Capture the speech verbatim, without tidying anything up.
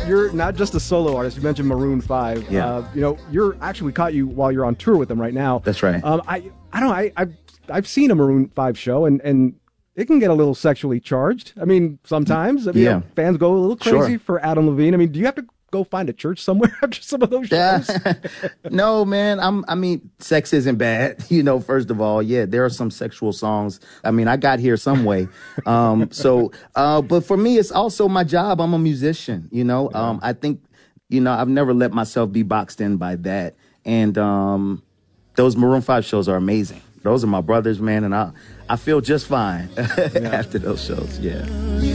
you're not just a solo artist. You mentioned Maroon five. Yeah. Uh, you know, you're actually we caught you while you're on tour with them right now. That's right. Um, I I don't know. I I've, I've seen a Maroon five show, and and it can get a little sexually charged. I mean, sometimes. I mean, Yeah. you know, fans go a little crazy Sure. for Adam Levine. I mean, do you have to go find a church somewhere after some of those shows? No, man. I'm, I mean, sex isn't bad. You know, first of all, yeah, there are some sexual songs. I mean, I got here some way. Um, so, uh, but for me, it's also my job. I'm a musician, you know. Yeah. Um, I think, you know, I've never let myself be boxed in by that. And um, those Maroon five shows are amazing. Those are my brothers, man. And I, I feel just fine yeah. after those shows. Yeah.